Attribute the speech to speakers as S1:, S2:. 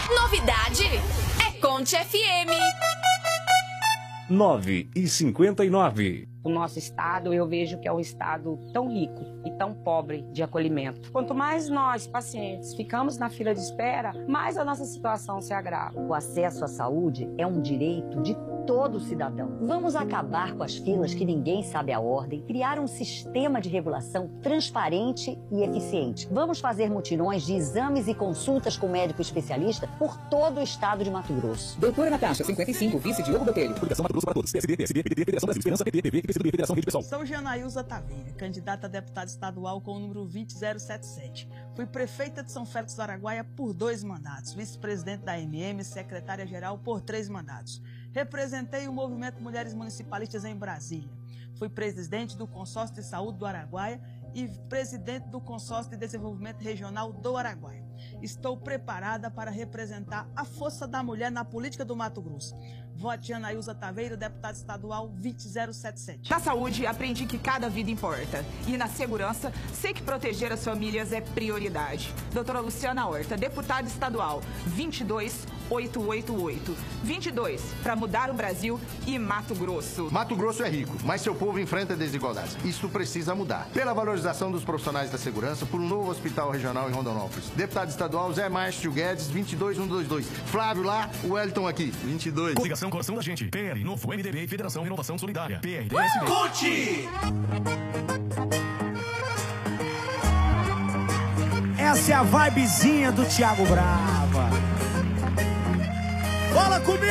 S1: Novidade é Conte FM.
S2: 9h59.
S3: O nosso estado, eu vejo que é um estado tão rico e tão pobre de acolhimento. Quanto mais nós, pacientes, ficamos na fila de espera, mais a nossa situação se agrava.
S4: O acesso à saúde é um direito de todo cidadão. Vamos acabar com as filas que ninguém sabe a ordem, criar um sistema de regulação transparente e eficiente. Vamos fazer mutirões de exames e consultas com médico especialista por todo o estado de Mato Grosso.
S5: Doutora Natasha, 55, vice Diogo Botelho.
S2: Publicação Mato Grosso para todos. PSD, PSB, PDT, Federação Brasil, Esperança, PT, TV, PCdoB, Federação Rede Pessoal.
S6: Sou Janaílza Taveira, candidata a deputada estadual com o número 20077. Fui prefeita de São Félix do Araguaia por 2 mandatos, vice-presidente da MM, secretária-geral por 3 mandatos. Representei o movimento Mulheres Municipalistas em Brasília. Fui presidente do Consórcio de Saúde do Araguaia e presidente do Consórcio de Desenvolvimento Regional do Araguaia. Estou preparada para representar a força da mulher na política do Mato Grosso. Vote Janaílza Taveira, deputada estadual 20077.
S7: Na saúde, aprendi que cada vida importa. E na segurança, sei que proteger as famílias é prioridade. Doutora Luciana Horta, deputada estadual 22888. 22, para mudar o Brasil e Mato Grosso.
S8: Mato Grosso é rico, mas seu povo enfrenta desigualdades. Isso precisa mudar. Pela valorização dos profissionais da segurança, por um novo hospital regional em Rondonópolis. Deputado estadual Zé Márcio Guedes, 22122. Flávio lá, o Wellington aqui, 22.
S2: Ligação Coração da Gente. PL, Novo, MDB e Federação Renovação Solidária. PRDSB.
S9: Conte! Essa é a vibezinha do Thiago Brava. Fala comigo!